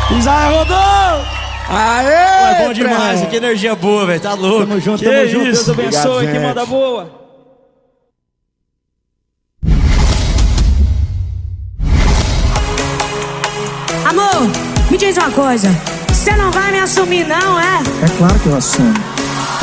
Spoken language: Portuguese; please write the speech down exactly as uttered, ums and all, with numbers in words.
Israel rodou! Aê! É bom demais, que energia boa, velho, tá louco. Tamo junto, que tamo isso? junto, Deus abençoe, Obrigado, que gente. manda boa. Amor, me diz uma coisa. Você não vai me assumir não, é? É claro que eu assumo.